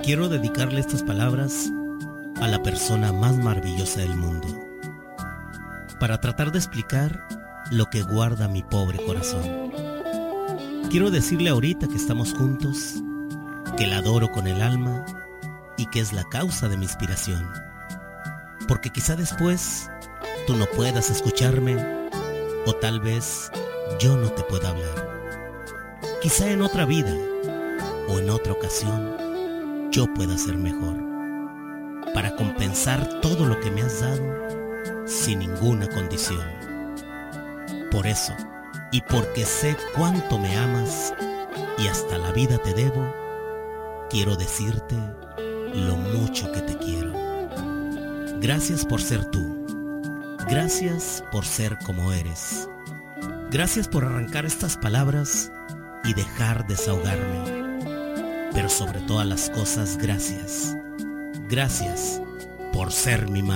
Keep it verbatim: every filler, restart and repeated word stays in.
Quiero dedicarle estas palabras a la persona más maravillosa del mundo, para tratar de explicar lo que guarda mi pobre corazón. Quiero decirle ahorita que estamos juntos, que la adoro con el alma y que es la causa de mi inspiración. Porque quizá después tú no puedas escucharme, o tal vez yo no te pueda hablar. Quizá en otra vida o en otra ocasión yo pueda ser mejor, para compensar todo lo que me has dado sin ninguna condición. Por eso, y porque sé cuánto me amas y hasta la vida te debo, quiero decirte lo mucho que te quiero. Gracias por ser tú. Gracias por ser como eres. Gracias por arrancar estas palabras y dejar desahogarme. Pero sobre todas las cosas, gracias. Gracias por ser mi madre.